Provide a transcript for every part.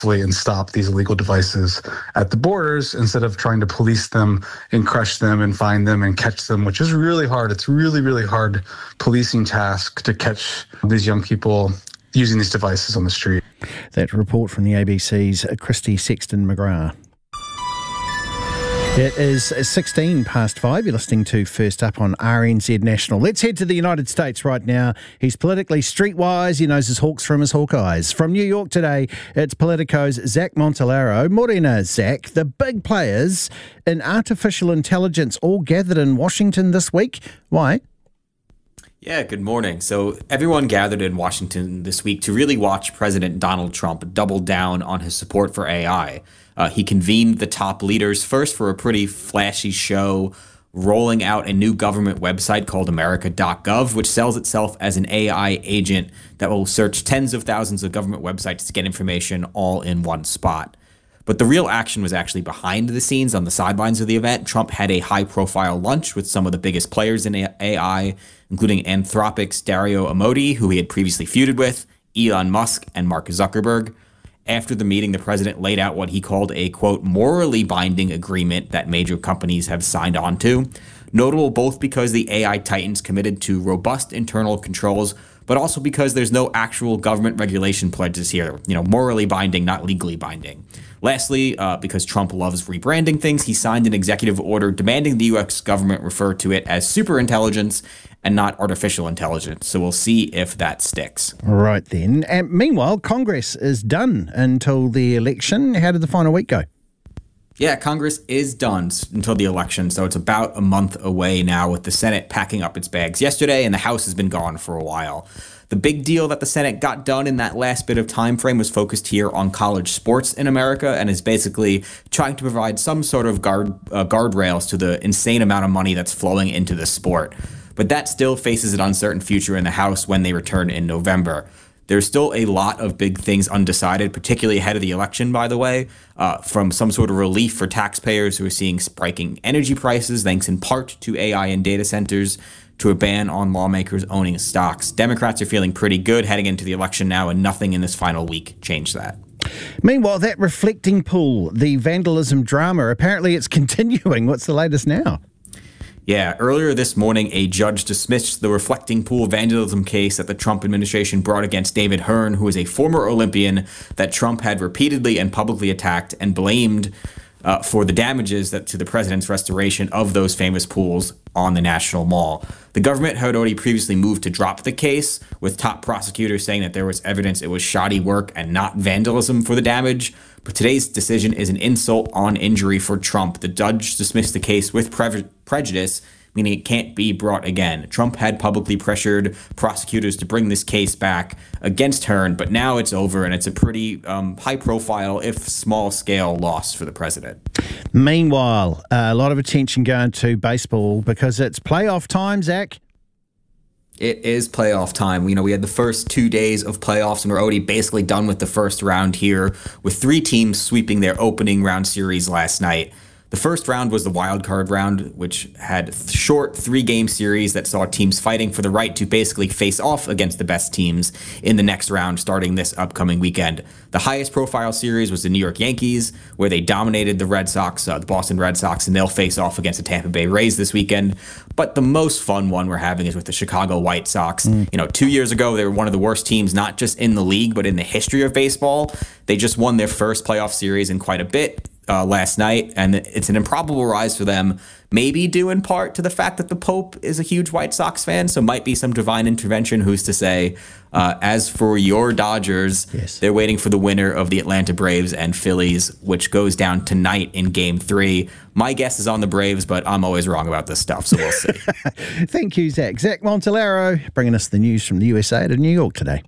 and stop these illegal devices at the borders instead of trying to police them and crush them and find them and catch them, which is really hard. It's really, really hard policing task to catch these young people using these devices on the street. That report from the ABC's Christy Sexton McGrath. It is 16 past 5. You're listening to First Up on RNZ National. Let's head to the United States right now. He's politically streetwise. He knows his Hawks from his Hawkeyes. From New York today, it's Politico's Zach Montellaro. Morena, Zach. The big players in artificial intelligence all gathered in Washington this week. Why? Yeah, good morning. So everyone gathered in Washington this week to really watch President Donald Trump double down on his support for AI. He convened the top leaders first for a pretty flashy show, rolling out a new government website called America.gov, which sells itself as an AI agent that will search tens of thousands of government websites to get information all in one spot. But the real action was actually behind the scenes on the sidelines of the event. Trump had a high-profile lunch with some of the biggest players in AI, including Anthropic's Dario Amodei, who he had previously feuded with, Elon Musk, and Mark Zuckerberg. After the meeting, the president laid out what he called a, quote, morally binding agreement that major companies have signed on to. Notable both because the AI titans committed to robust internal controls, but also because there's no actual government regulation pledges here. Morally binding, not legally binding. Lastly, because Trump loves rebranding things, he signed an executive order demanding the U.S. government refer to it as superintelligence and not artificial intelligence. So we'll see if that sticks. Right then. And meanwhile, Congress is done until the election. How did the final week go? Yeah, Congress is done until the election, so it's about a month away now, with the Senate packing up its bags yesterday and the House has been gone for a while. The big deal that the Senate got done in that last bit of time frame was focused here on college sports in America and is basically trying to provide some sort of guardrails to the insane amount of money that's flowing into the sport. But that still faces an uncertain future in the House when they return in November. There's still a lot of big things undecided, particularly ahead of the election, by the way, from some sort of relief for taxpayers who are seeing spiking energy prices, thanks in part to AI and data centers, to a ban on lawmakers owning stocks. Democrats are feeling pretty good heading into the election now, and nothing in this final week changed that. Meanwhile, that reflecting pool, the vandalism drama, apparently it's continuing. What's the latest now? Yeah, earlier this morning, a judge dismissed the reflecting pool vandalism case that the Trump administration brought against David Hearn, who is a former Olympian that Trump had repeatedly and publicly attacked and blamed for the damages to the president's restoration of those famous pools on the National Mall. The government had already previously moved to drop the case, with top prosecutors saying that there was evidence it was shoddy work and not vandalism for the damage. But today's decision is an insult on injury for Trump. The judge dismissed the case with prejudice, meaning it can't be brought again. Trump had publicly pressured prosecutors to bring this case back against Hearn, but now it's over, and it's a pretty high-profile, if small-scale, loss for the president. Meanwhile, a lot of attention going to baseball because it's playoff time, Zach. It is playoff time. We had the first 2 days of playoffs, and we're already basically done with the first round here, with 3 teams sweeping their opening round series last night. The first round was the wild card round, which had short 3-game series that saw teams fighting for the right to basically face off against the best teams in the next round starting this upcoming weekend. The highest profile series was the New York Yankees, where they dominated the Red Sox, the Boston Red Sox, and they'll face off against the Tampa Bay Rays this weekend. But the most fun one we're having is with the Chicago White Sox. 2 years ago, they were one of the worst teams, not just in the league, but in the history of baseball. They just won their first playoff series in quite a bit last night, and it's an improbable rise for them, maybe due in part to the fact that the Pope is a huge White Sox fan, so might be some divine intervention, who's to say. As for your Dodgers, yes, they're waiting for the winner of the Atlanta Braves and Phillies, which goes down tonight in Game 3. My guess is on the Braves, but I'm always wrong about this stuff, so we'll see. Thank you, Zach. Zach Montellaro bringing us the news from the USA to New York today.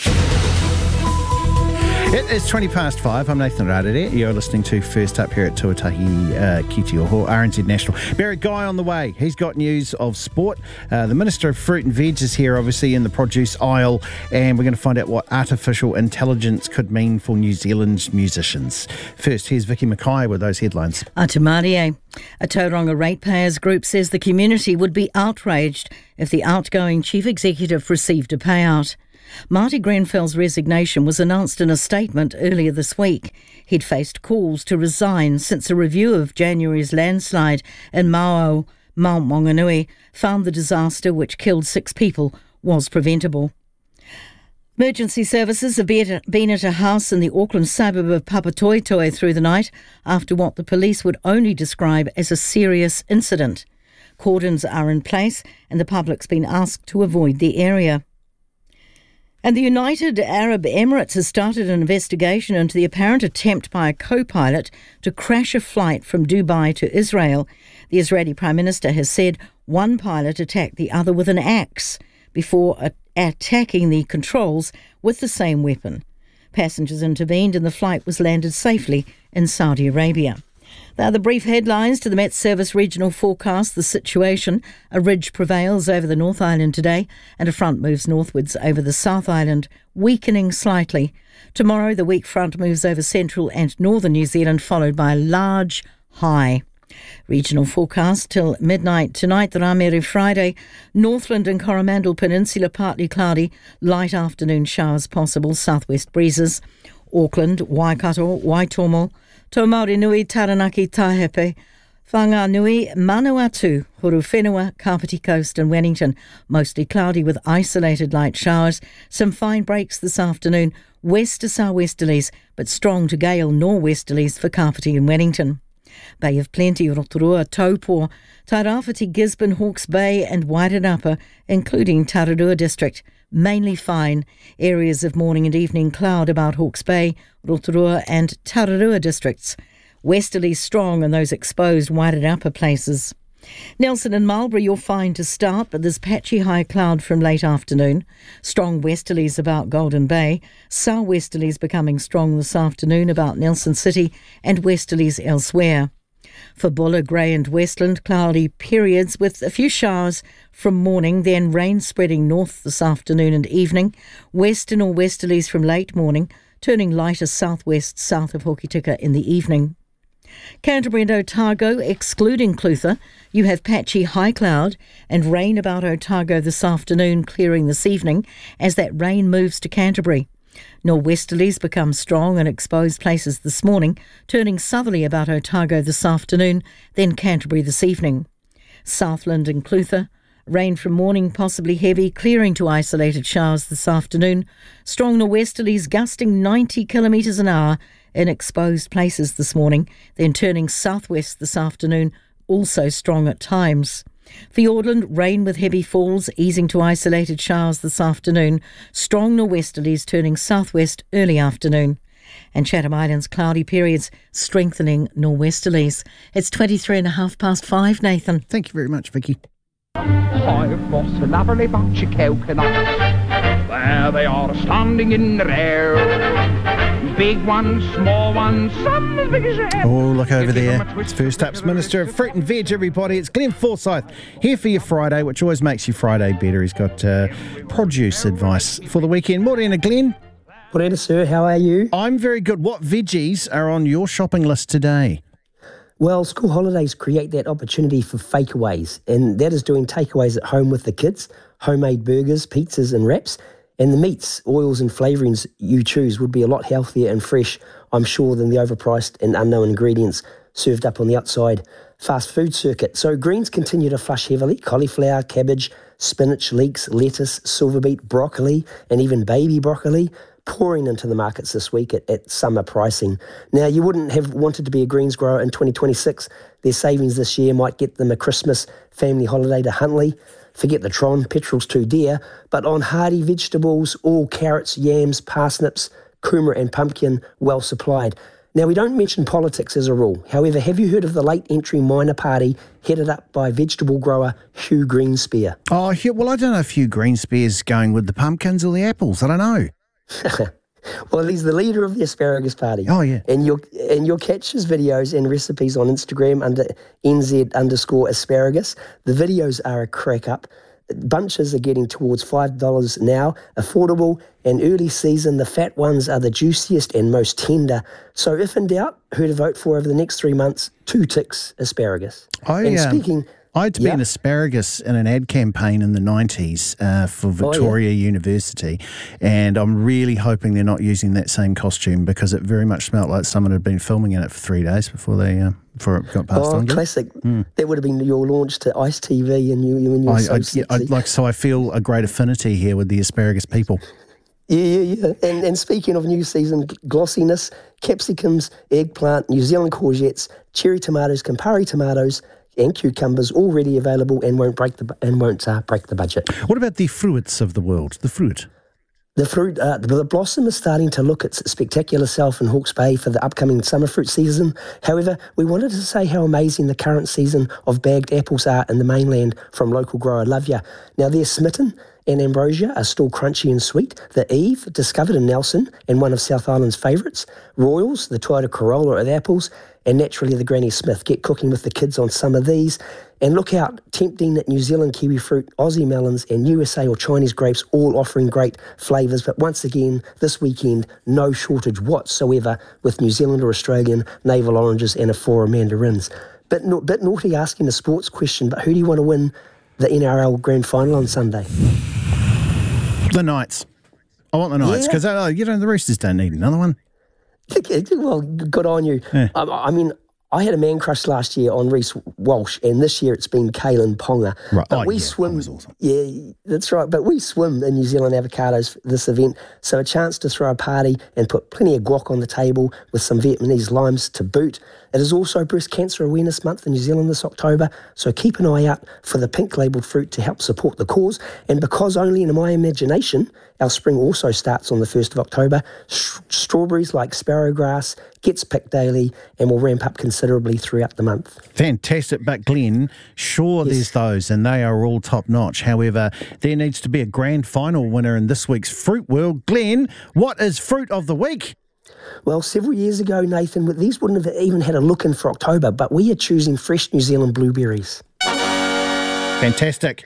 It is 20 past 5. I'm Nathan Radade. You're listening to First Up here at Tuatahi Ki Te Oho, RNZ National. Barry Guy on the way. He's got news of sport. The Minister of Fruit and Veg is here, obviously, in the produce aisle, and we're going to find out what artificial intelligence could mean for New Zealand's musicians. First, here's Vicky Mackay with those headlines. Atamarie. A Tauranga ratepayers group says the community would be outraged if the outgoing chief executive received a payout. Marty Grenfell's resignation was announced in a statement earlier this week. He'd faced calls to resign since a review of January's landslide in Mount Maunganui found the disaster, which killed 6 people, was preventable. Emergency services have been at a house in the Auckland suburb of Papatoetoe through the night after what the police would only describe as a serious incident. Cordons are in place and the public's been asked to avoid the area. And the United Arab Emirates has started an investigation into the apparent attempt by a co-pilot to crash a flight from Dubai to Israel. The Israeli Prime Minister has said one pilot attacked the other with an axe before attacking the controls with the same weapon. Passengers intervened and the flight was landed safely in Saudi Arabia. They are the brief headlines to the Met Service regional forecast. The situation: a ridge prevails over the North Island today and a front moves northwards over the South Island, weakening slightly. Tomorrow the weak front moves over central and northern New Zealand, followed by a large high. Regional forecast till midnight tonight. The Ramere Friday, Northland and Coromandel Peninsula partly cloudy, light afternoon showers possible, southwest breezes. Auckland, Waikato, Waitomo, Taumarinui, Taranaki, Tahepe, Whanganui, Manawatu, Horowhenua, Kapiti Coast and Wellington. Mostly cloudy with isolated light showers. Some fine breaks this afternoon. West to southwesterlies, but strong to gale northwesterlies for Kapiti and Wellington. Bay of Plenty, Rotorua, Taupo, Tairāwhiti, Gisborne, Hawke's Bay and Wairarapa, including Tararua District. Mainly fine. Areas of morning and evening cloud about Hawke's Bay, Rotorua and Tararua districts. Westerlies strong in those exposed Wairarapa places. Nelson and Marlborough, you're fine to start, but there's patchy high cloud from late afternoon. Strong westerlies about Golden Bay. Southwesterlies becoming strong this afternoon about Nelson City and westerlies elsewhere. For Buller, Grey and Westland, cloudy periods with a few showers from morning, then rain spreading north this afternoon and evening. Western or westerlies from late morning, turning lighter southwest south of Hokitika in the evening. Canterbury and Otago, excluding Clutha, you have patchy high cloud and rain about Otago this afternoon, clearing this evening as that rain moves to Canterbury. Northwesterlies become strong in exposed places this morning, turning southerly about Otago this afternoon, then Canterbury this evening. Southland and Clutha, rain from morning, possibly heavy, clearing to isolated showers this afternoon. Strong northwesterlies gusting 90 kilometres an hour in exposed places this morning, then turning southwest this afternoon, also strong at times. Fiordland, rain with heavy falls, easing to isolated showers this afternoon. Strong northwesterlies turning southwest early afternoon. And Chatham Islands, cloudy periods, strengthening northwesterlies. It's 5:23, Nathan. Thank you very much, Vicky. I've got a lovely bunch of coconuts. There they are standing in the air. Big ones, small ones, some as big as your head. Oh, look over there. It's First Up's Minister of Fruit and Veg, everybody. It's Glenn Forsyth here for your Friday, which always makes your Friday better. He's got produce advice for the weekend. Morena, Glenn. Morena, sir. How are you? I'm very good. What veggies are on your shopping list today? Well, school holidays create that opportunity for fakeaways, and that is doing takeaways at home with the kids, homemade burgers, pizzas and wraps. And the meats, oils and flavourings you choose would be a lot healthier and fresh, I'm sure, than the overpriced and unknown ingredients served up on the outside fast food circuit. So greens continue to flush heavily: cauliflower, cabbage, spinach, leeks, lettuce, silverbeet, broccoli, and even baby broccoli, pouring into the markets this week at summer pricing. Now, you wouldn't have wanted to be a greens grower in 2026. Their savings this year might get them a Christmas family holiday to Huntly. Forget the Tron, petrol's too dear. But on hardy vegetables, all carrots, yams, parsnips, kumara and pumpkin, well supplied. Now, we don't mention politics as a rule. However, have you heard of the late entry minor party headed up by vegetable grower Hugh Greenspear? Oh, well, I don't know if Hugh Greenspear's going with the pumpkins or the apples. I don't know. Well, he's the leader of the asparagus party. Oh, yeah. And you'll catch his videos and recipes on Instagram under NZ_asparagus. The videos are a crack up. Bunches are getting towards $5 now, affordable and early season. The fat ones are the juiciest and most tender. So if in doubt, who to vote for over the next 3 months? 2 ticks asparagus. I had to be an asparagus in an ad campaign in the 90s for Victoria University, and I'm really hoping they're not using that same costume because it very much smelled like someone had been filming in it for 3 days before before it got passed on. Classic. That would have been your launch to Ice TV, and you were so sexy. So I feel a great affinity here with the asparagus people. Yeah. And speaking of new season glossiness, capsicums, eggplant, New Zealand courgettes, cherry tomatoes, Campari tomatoes, and cucumbers already available and won't break the budget. What about the fruits of the world? The fruit. The blossom is starting to look its spectacular self in Hawke's Bay for the upcoming summer fruit season. However, we wanted to say how amazing the current season of bagged apples are in the mainland from local grower Lovia. Now, they're Smitten and Ambrosia are still crunchy and sweet. The Eve, discovered in Nelson and one of South Island's favourites. Royals, the Toyota Corolla of apples, and naturally the Granny Smith. Get cooking with the kids on some of these. And look out, tempting New Zealand kiwi fruit, Aussie melons, and USA or Chinese grapes, all offering great flavours. But once again, this weekend, no shortage whatsoever with New Zealand or Australian navel oranges and Afora mandarins. Bit naughty asking a sports question, but who do you want to win the NRL Grand Final on Sunday? The Knights. I want the Knights because the Roosters don't need another one. Well, good on you. Yeah. I mean, I had a man crush last year on Reece Walsh, and this year it's been Kalen Ponga. Right. But we swim. Awesome. Yeah, that's right. But we swim in New Zealand avocados for this event, so a chance to throw a party and put plenty of guac on the table with some Vietnamese limes to boot. It is also Breast Cancer Awareness Month in New Zealand this October, so keep an eye out for the pink labelled fruit to help support the cause. And because only in my imagination, our spring also starts on the 1st of October, strawberries like sparrowgrass gets picked daily and will ramp up considerably throughout the month. Fantastic. But Glenn, there's those and they are all top notch. However, there needs to be a grand final winner in this week's Fruit World. Glenn, what is Fruit of the Week? Well, several years ago, Nathan, these wouldn't have even had a look in for October, but we are choosing fresh New Zealand blueberries. Fantastic.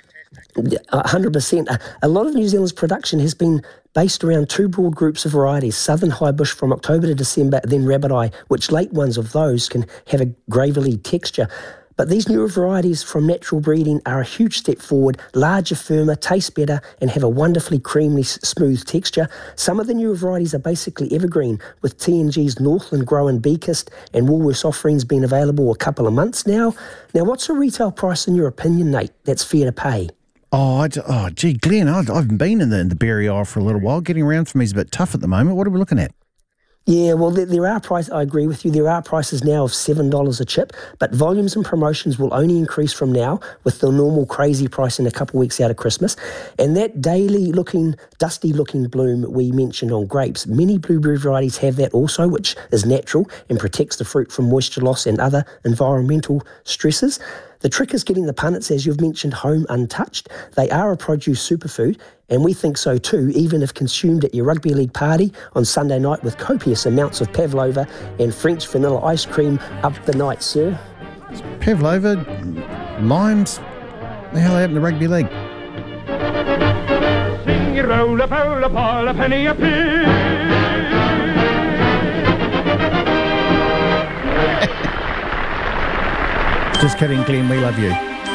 100%. A lot of New Zealand's production has been based around two broad groups of varieties, Southern High Bush from October to December, then Rabbit Eye, which late ones of those can have a gravelly texture. But these newer varieties from natural breeding are a huge step forward, larger, firmer, taste better, and have a wonderfully creamy, smooth texture. Some of the newer varieties are basically evergreen, with TNG's Northland Grow and Beakist and Woolworths offerings being available a couple of months now. Now, what's a retail price in your opinion, Nate, that's fair to pay? Gee, Glenn, I've been in the berry aisle for a little while. Getting around for me is a bit tough at the moment. What are we looking at? Yeah, well, there are prices, I agree with you, there are prices now of $7 a chip, but volumes and promotions will only increase from now with the normal crazy price in a couple of weeks out of Christmas. And that dusty-looking bloom we mentioned on grapes, many blueberry varieties have that also, which is natural and protects the fruit from moisture loss and other environmental stresses. The trick is getting the punnets, as you've mentioned, home untouched. They are a produce superfood, and we think so too, even if consumed at your rugby league party on Sunday night with copious amounts of pavlova and French vanilla ice cream up the night, sir. Pavlova, limes, the hell happened to rugby league? Sing your roll a fowl a ball a penny a pig. Just kidding, Glenn, we love you.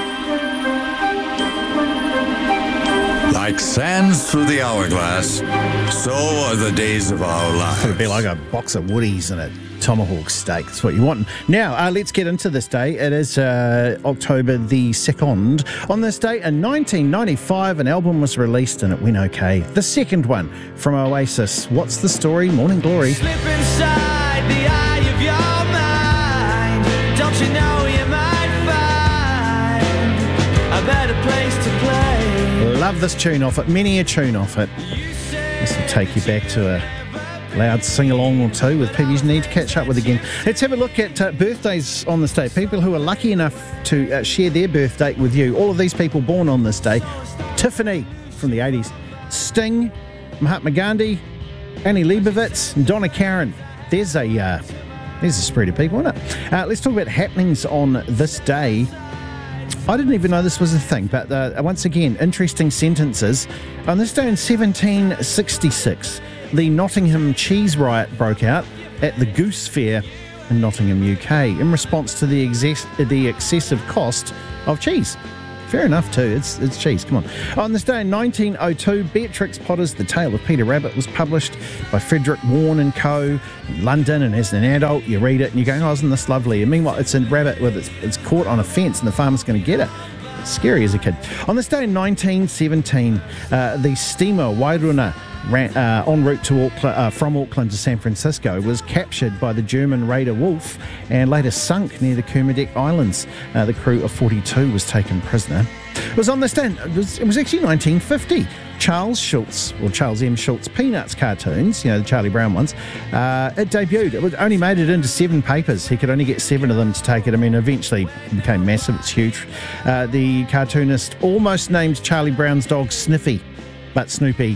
Like sands through the hourglass, so are the days of our lives. It'd be like a box of Woodies and a tomahawk steak. That's what you want. Now, let's get into this day. It is October the 2nd. On this day in 1995, an album was released and it went okay. The second one from Oasis. What's the story? Morning Glory. Slip inside the eye of your mind. Don't you know you might find a better place to play? Love this tune off it. Many a tune off it. This will take you back to a loud sing-along or two with people you need to catch up with again. Let's have a look at birthdays on this day. People who are lucky enough to share their birthday with you. All of these people born on this day. Tiffany from the 80s. Sting, Mahatma Gandhi, Annie Leibovitz, and Donna Karan. There's a spread of people, isn't it? Let's talk about happenings on this day. I didn't even know this was a thing, but once again, interesting sentences. On this day in 1766, the Nottingham cheese riot broke out at the Goose Fair in Nottingham, UK, in response to the excessive cost of cheese. Fair enough too, it's cheese, come on. On this day in 1902, Beatrix Potter's The Tale of Peter Rabbit was published by Frederick Warne and Co. in London, and as an adult you read it and you go, oh, isn't this lovely? And meanwhile it's a rabbit with it's caught on a fence and the farmer's going to get it. It's scary as a kid. On this day in 1917, the steamer Wairuna en route to from Auckland to San Francisco was captured by the German raider Wolf and later sunk near the Kermadec Islands. The crew of 42 was taken prisoner. It was on this day, it was actually 1950. Charles M. Schultz Peanuts cartoons, the Charlie Brown ones, it debuted. It only made it into 7 papers. He could only get 7 of them to take it. I mean, eventually it became massive. It's huge. The cartoonist almost named Charlie Brown's dog Sniffy, but Snoopy,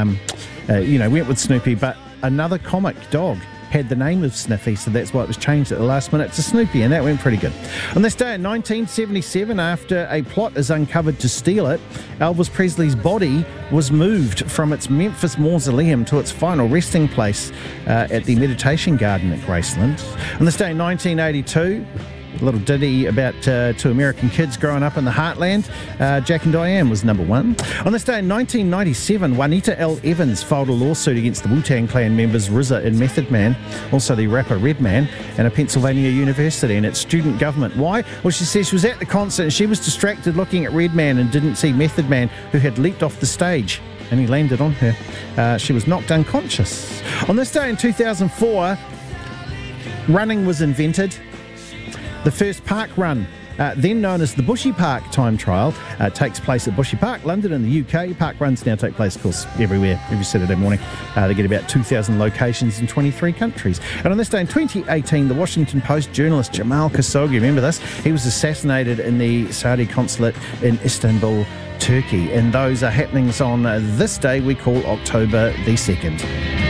went with Snoopy, but another comic dog had the name of Sniffy, so that's why it was changed at the last minute to Snoopy, and that went pretty good. On this day in 1977, after a plot is uncovered to steal it, Elvis Presley's body was moved from its Memphis mausoleum to its final resting place at the Meditation Garden at Graceland. On this day in 1982, a little ditty about 2 American kids growing up in the heartland. Jack and Diane was number 1. On this day in 1997, Juanita L. Evans filed a lawsuit against the Wu-Tang Clan members RZA and Method Man, also the rapper Redman, and a Pennsylvania university and its student government. Why? Well, she says she was at the concert and she was distracted looking at Redman and didn't see Method Man, who had leapt off the stage, and he landed on her. She was knocked unconscious. On this day in 2004, running was invented. The first park run, then known as the Bushy Park Time Trial, takes place at Bushy Park, London in the UK. Park runs now take place, of course, everywhere, every Saturday morning. They get about 2,000 locations in 23 countries. And on this day in 2018, the Washington Post journalist Jamal Khashoggi, remember this? He was assassinated in the Saudi consulate in Istanbul, Turkey. And those are happenings on this day we call October the 2nd.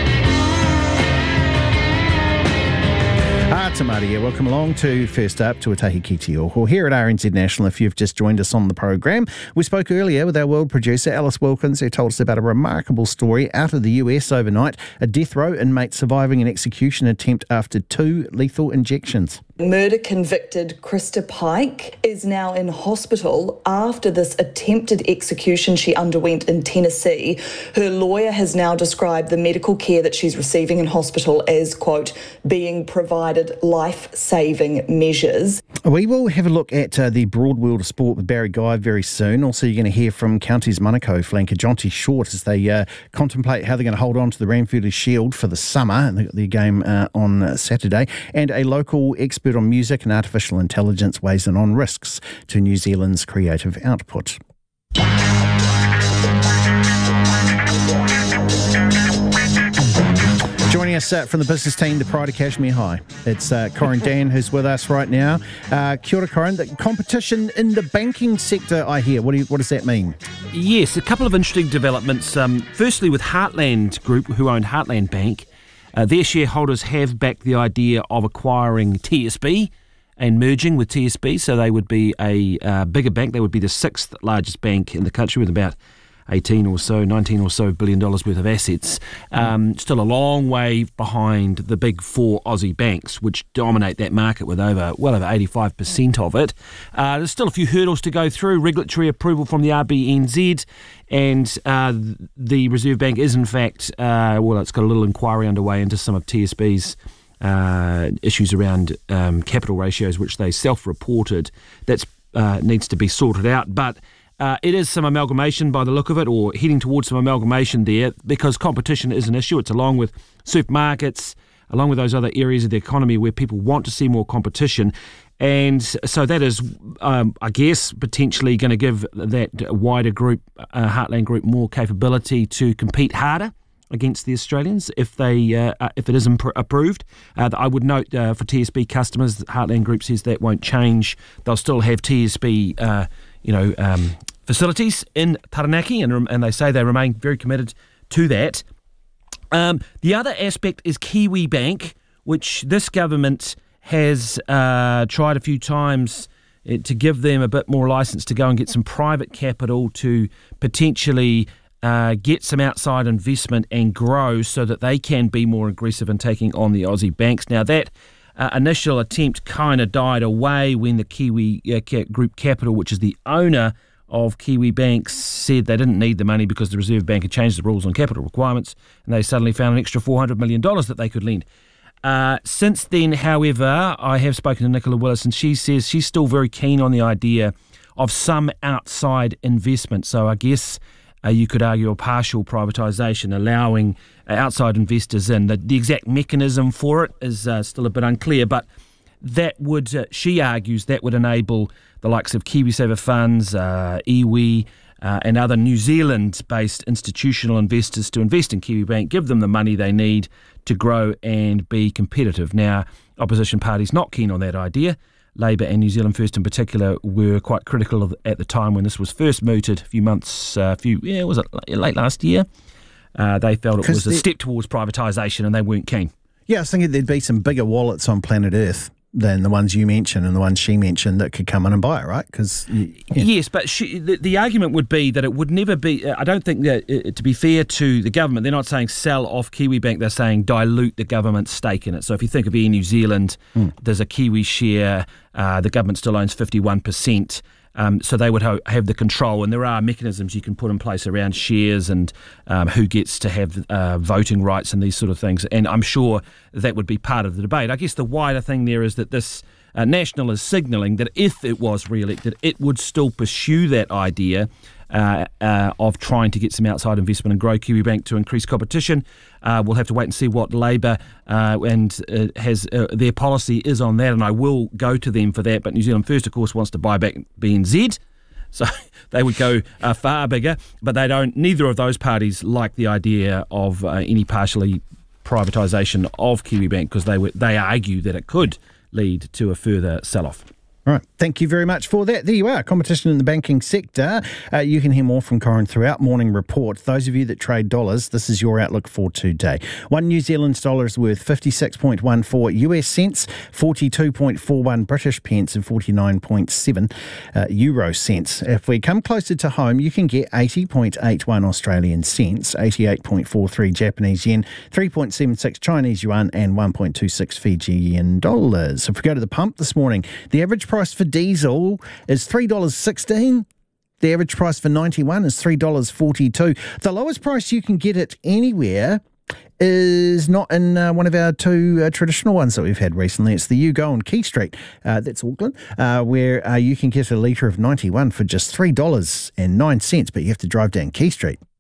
Tamati here. Welcome along to First Up, Tuatahi Ki Te Oho here at RNZ National. If you've just joined us on the program, we spoke earlier with our world producer Alice Wilkins, who told us about a remarkable story out of the US overnight, a death row inmate surviving an execution attempt after 2 lethal injections. Murder-convicted Krista Pike is now in hospital after this attempted execution she underwent in Tennessee. Her lawyer has now described the medical care that she's receiving in hospital as, quote, being provided life-saving measures. We will have a look at the broad world of sport with Barry Guy very soon. Also, you're going to hear from Counties Manukau flanker Jonty Short as they contemplate how they're going to hold on to the Ranfurly Shield for the summer, and the game on Saturday. And a local expert on music and artificial intelligence weighs in on risks to New Zealand's creative output. Joining us from the business team, the Pride of Cashmere High. It's Corin Dan who's with us right now. Kia ora, Corin. The competition in the banking sector, I hear. What does that mean? Yes, a couple of interesting developments. Firstly, with Heartland Group, who owned Heartland Bank, their shareholders have backed the idea of acquiring TSB and merging with TSB, so they would be a bigger bank. They would be the 6th largest bank in the country with about 19 or so billion dollars worth of assets. Still a long way behind the big 4 Aussie banks, which dominate that market with well over 85% of it. There's still a few hurdles to go through. Regulatory approval from the RBNZ, and the Reserve Bank is in fact, it's got a little inquiry underway into some of TSB's issues around capital ratios, which they self-reported. That needs to be sorted out, but it is some amalgamation by the look of it, or heading towards some amalgamation there, because competition is an issue. It's along with supermarkets, along with those other areas of the economy where people want to see more competition. And so that is, I guess, potentially going to give that wider group, Heartland Group, more capability to compete harder against the Australians if it is approved. I would note for TSB customers, Heartland Group says that won't change. They'll still have TSB facilities in Taranaki, and they say they remain very committed to that. The other aspect is Kiwi Bank, which this government has tried a few times to give them a bit more licence to go and get some private capital to potentially get some outside investment and grow so that they can be more aggressive in taking on the Aussie banks. Now that initial attempt kind of died away when the Kiwi Group Capital, which is the owner of Kiwi Bank, said they didn't need the money because the Reserve Bank had changed the rules on capital requirements, and they suddenly found an extra $400 million that they could lend. Since then, however, I have spoken to Nicola Willis, and she says she's still very keen on the idea of some outside investment. So I guess you could argue a partial privatisation, allowing outside investors in. The exact mechanism for it is still a bit unclear, but that would, she argues, that would enable the likes of KiwiSaver funds, iwi, and other New Zealand-based institutional investors to invest in Kiwi Bank, give them the money they need to grow and be competitive. Now, opposition parties not keen on that idea. Labour and New Zealand First in particular were quite critical of, at the time when this was first mooted a few months, was it late last year? They felt it was a step towards privatisation and they weren't keen. Yeah, I was thinking there'd be some bigger wallets on planet Earth than the ones you mentioned and the ones she mentioned that could come in and buy it, right? Because yes, but the argument would be that it would never be. I don't think that, to be fair to the government, they're not saying sell off Kiwi Bank. They're saying dilute the government's stake in it. So if you think of Air New Zealand, there's a Kiwi share. The government still owns 51%. So they would have the control, and there are mechanisms you can put in place around shares and who gets to have voting rights and these sort of things. And I'm sure that would be part of the debate. I guess the wider thing there is that this National is signalling that if it was re-elected, it would still pursue that idea of trying to get some outside investment and grow Kiwi Bank to increase competition. We'll have to wait and see what Labour has their policy is on that, and I will go to them for that. But New Zealand First, of course, wants to buy back BNZ, so they would go far bigger. But they don't. Neither of those parties like the idea of any partially privatisation of Kiwi Bank because they argue that it could lead to a further sell-off. All right, thank you very much for that. There you are, competition in the banking sector. You can hear more from Corin throughout Morning Report. Those of you that trade dollars, this is your outlook for today. One New Zealand dollar is worth 56.14 US cents, 42.41 British pence and 49.7 Euro cents. If we come closer to home, you can get 80.81 Australian cents, 88.43 Japanese yen, 3.76 Chinese yuan and 1.26 Fijian dollars. If we go to the pump this morning, the average price for diesel is $3.16. The average price for 91 is $3.42. The lowest price you can get it anywhere is not in one of our two traditional ones that we've had recently. It's the Ugo on Quay Street. That's Auckland, where you can get a litre of 91 for just $3.09, but you have to drive down Quay Street.